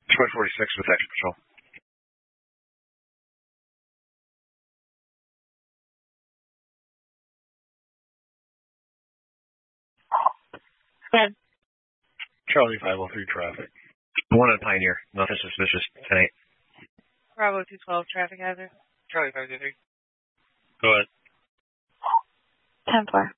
246 with extra patrol. Good. Charlie 503 traffic. One at Pioneer. Nothing suspicious. 10-8. Bravo 212, traffic hazard. Charlie 503. Go ahead. 10-4.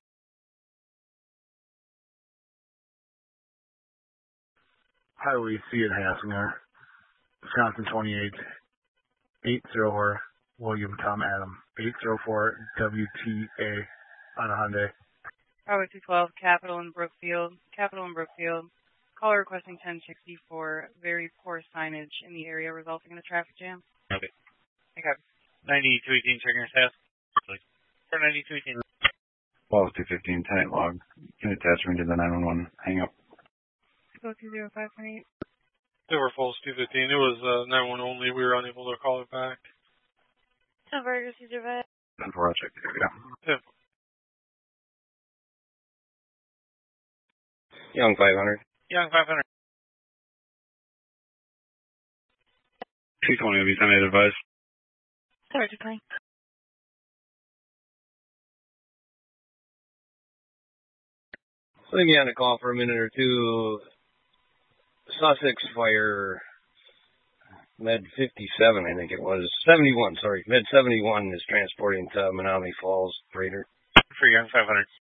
Highway C at Hassinger, Wisconsin 28, 804 William Tom Adam, 804 WTA on a Hyundai. Bravo 212, Capital in Brookfield. Caller requesting 1060 for very poor signage in the area resulting in a traffic jam. Okay. I got 9218 checking your staff. For 9218. Falls 215, 10-8 log. Unit test ring to the 911. Hang up. Go 205.8. Silver Falls 215. It was 911 only. We were unable to call it back. 10 Burgers, Caesar Vet. 10-4, I'll check the area. Yeah. Young 500. Young 500. 220 will be 10-8 advised. Sorry, decline. Leave me on the call for a minute or two. Sussex Fire, Med 57, I think it was. 71, sorry. Med 71 is transporting to Menominee Falls, Raider. For Young 500.